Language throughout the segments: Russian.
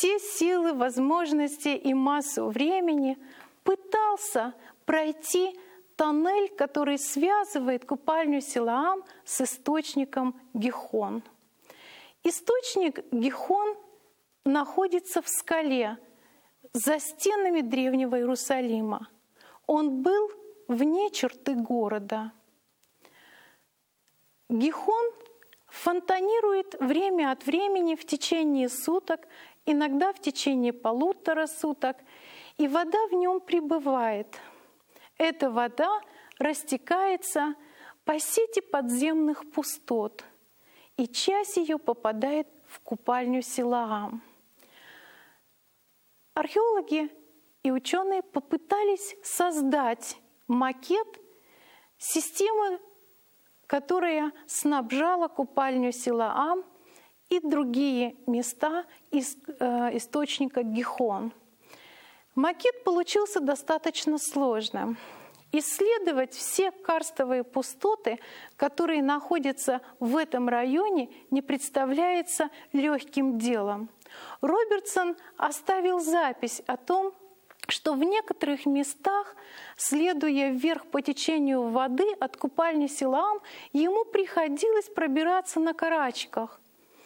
все силы, возможности и массу времени пытался пройти тоннель, который связывает купальню Силаам с источником Гихон. Источник Гихон находится в скале за стенами древнего Иерусалима. Он был вне черты города. Гихон фонтанирует время от времени в течение суток, иногда в течение 1,5 суток, и вода в нем прибывает. Эта вода растекается по сети подземных пустот, и часть ее попадает в купальню Силаам. Археологи и ученые попытались создать макет системы, которая снабжала купальню Силаам и другие места из источника Гихон. Макет получился достаточно сложным. Исследовать все карстовые пустоты, которые находятся в этом районе, не представляется легким делом. Робертсон оставил запись о том, что в некоторых местах, следуя вверх по течению воды от купальни Силаам, ему приходилось пробираться на карачках.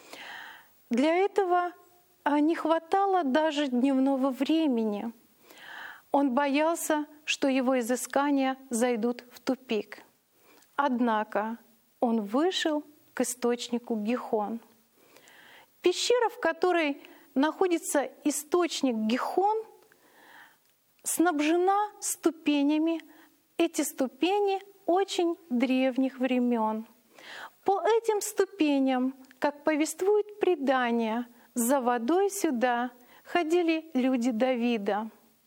Для этого не хватало даже дневного времени. Он боялся, что его изыскания зайдут в тупик. Однако он вышел к источнику Гихон. Пещера, в которой находится источник Гихон, снабжена ступенями. Эти ступени очень древних времен. По этим ступеням, как повествует предание, за водой сюда ходили люди Давида.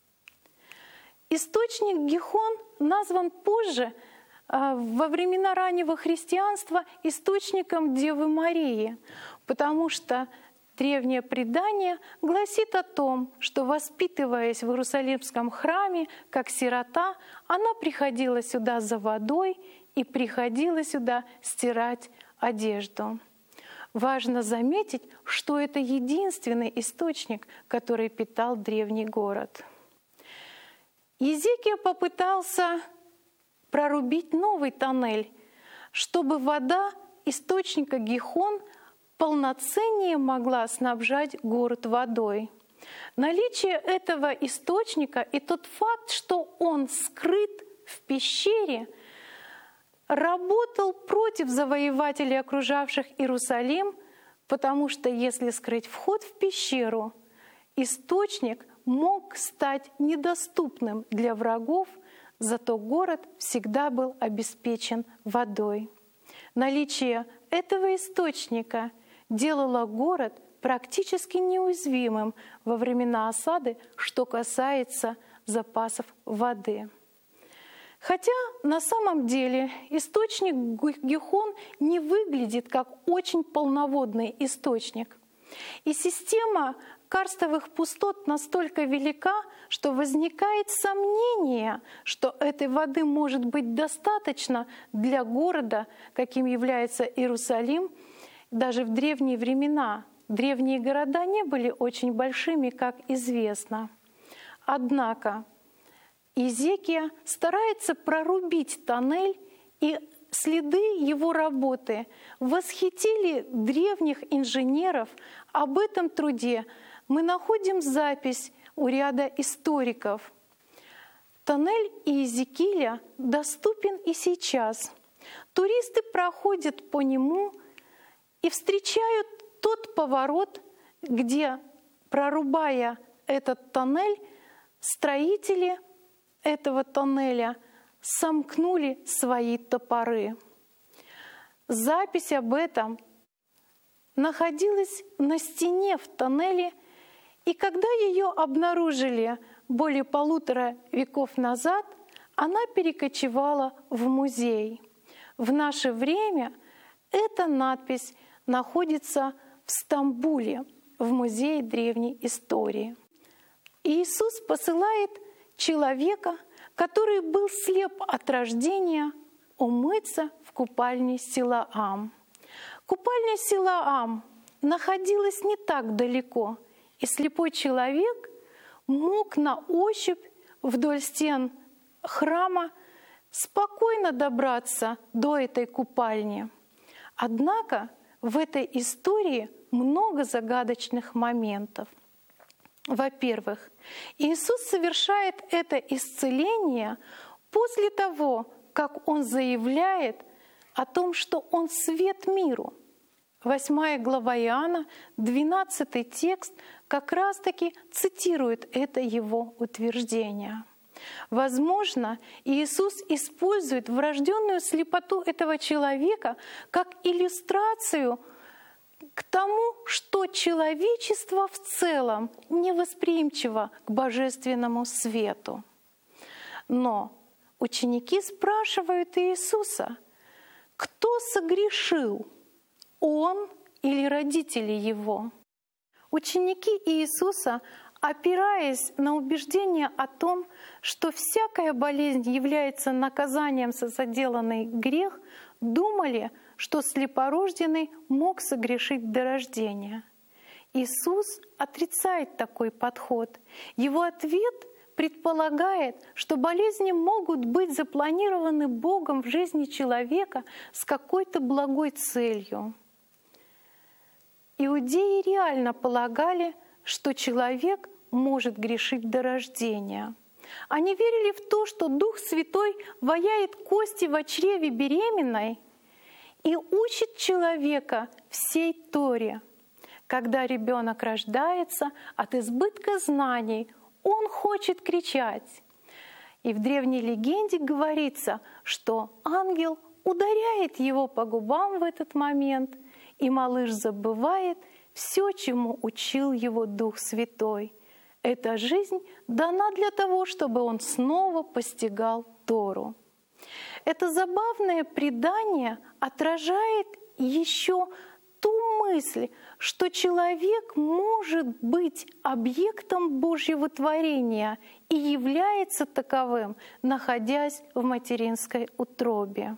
Источник Гихон назван позже, во времена раннего христианства, источником Девы Марии, потому что древнее предание гласит о том, что, воспитываясь в Иерусалимском храме как сирота, она приходила сюда за водой и приходила сюда стирать одежду. Важно заметить, что это единственный источник, который питал древний город. Иезекия попытался прорубить новый тоннель, чтобы вода источника Гихон полноценнее могла снабжать город водой. Наличие этого источника и тот факт, что он скрыт в пещере, работал против завоевателей, окружавших Иерусалим, потому что если скрыть вход в пещеру, источник мог стать недоступным для врагов, зато город всегда был обеспечен водой. Наличие этого источника делало город практически неуязвимым во времена осады, что касается запасов воды. Хотя на самом деле источник Гихон не выглядит как очень полноводный источник. И система карстовых пустот настолько велика, что возникает сомнение, что этой воды может быть достаточно для города, каким является Иерусалим, даже в древние времена. Древние города не были очень большими, как известно. Однако Иезекия старается прорубить тоннель, и следы его работы восхитили древних инженеров. Об этом труде мы находим запись у ряда историков. Тоннель Иезекииля доступен и сейчас. Туристы проходят по нему и встречают тот поворот, где, прорубая этот тоннель, строители этого тоннеля сомкнули свои топоры. Запись об этом находилась на стене в тоннеле, и когда ее обнаружили более 1,5 веков назад, она перекочевала в музей. В наше время эта надпись находится в Стамбуле, в Музее древней истории. Иисус посылает человека, который был слеп от рождения, умыться в купальне Силаам. Купальня Силаам находилась не так далеко, И слепой человек мог на ощупь вдоль стен храма спокойно добраться до этой купальни. Однако в этой истории много загадочных моментов. Во-первых, Иисус совершает это исцеление после того, как Он заявляет о том, что Он свет миру. 8 глава Иоанна, 12 текст, как раз-таки цитирует это Его утверждение. Возможно, Иисус использует врожденную слепоту этого человека как иллюстрацию к тому, что человечество в целом невосприимчиво к божественному свету. Но ученики спрашивают Иисуса, кто согрешил, он или родители его? Ученики Иисуса, опираясь на убеждение о том, что всякая болезнь является наказанием за заделанный грех, думали, что слепорожденный мог согрешить до рождения. Иисус отрицает такой подход. Его ответ предполагает, что болезни могут быть запланированы Богом в жизни человека с какой-то благой целью. Иудеи реально полагали, что человек может грешить до рождения. Они верили в то, что Дух Святой ваяет кости в чреве беременной и учит человека всей Торе. Когда ребенок рождается, от избытка знаний он хочет кричать. И в древней легенде говорится, что ангел ударяет его по губам в этот момент, и малыш забывает все, чему учил его Дух Святой. Эта жизнь дана для того, чтобы он снова постигал Тору. Это забавное предание отражает еще ту мысль, что человек может быть объектом Божьего творения и является таковым, находясь в материнской утробе.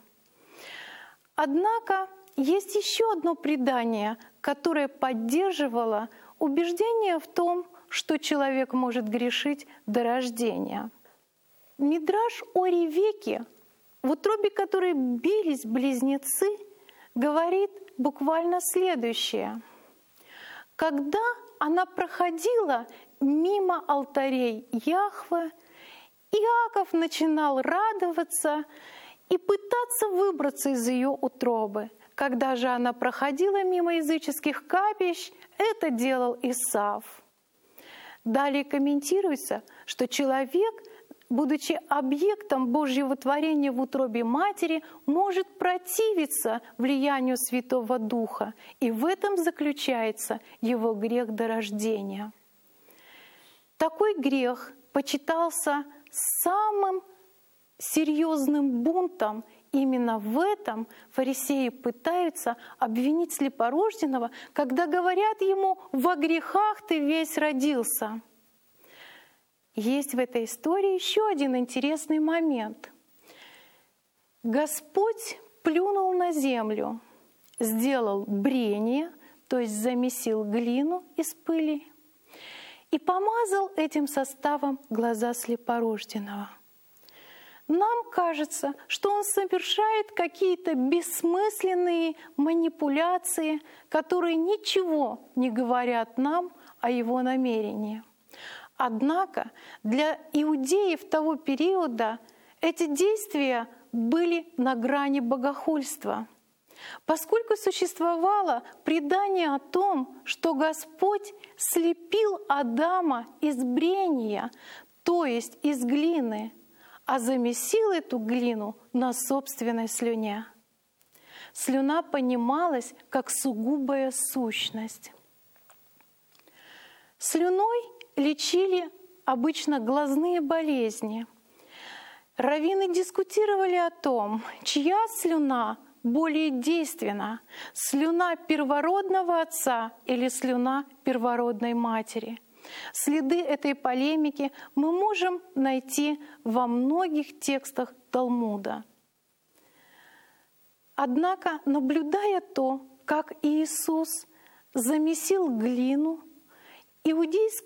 Однако есть еще одно предание, которое поддерживало убеждение в том, что человек может грешить до рождения. Мидраш о Ревеке, в утробе которой бились близнецы, говорит буквально следующее. Когда она проходила мимо алтарей Яхве, Иаков начинал радоваться и пытаться выбраться из ее утробы. Когда же она проходила мимо языческих капищ, это делал Исав. Далее комментируется, что человек, будучи объектом Божьего творения в утробе матери, может противиться влиянию Святого Духа, и в этом заключается его грех до рождения. Такой грех почитался самым серьезным бунтом. Именно в этом фарисеи пытаются обвинить слепорожденного, когда говорят ему: «Во грехах ты весь родился». Есть в этой истории еще один интересный момент. Господь плюнул на землю, сделал брение, то есть замесил глину из пыли, и помазал этим составом глаза слепорожденного. Нам кажется, что он совершает какие-то бессмысленные манипуляции, которые ничего не говорят нам о его намерении. Однако для иудеев того периода эти действия были на грани богохульства, поскольку существовало предание о том, что Господь слепил Адама из брения, то есть из глины, а замесил эту глину на собственной слюне. Слюна понималась как сугубая сущность. Слюной лечили обычно глазные болезни. Раввины дискутировали о том, чья слюна более действенна — слюна первородного отца или слюна первородной матери. Следы этой полемики мы можем найти во многих текстах Талмуда. Однако, наблюдая то, как Иисус замесил глину иудейские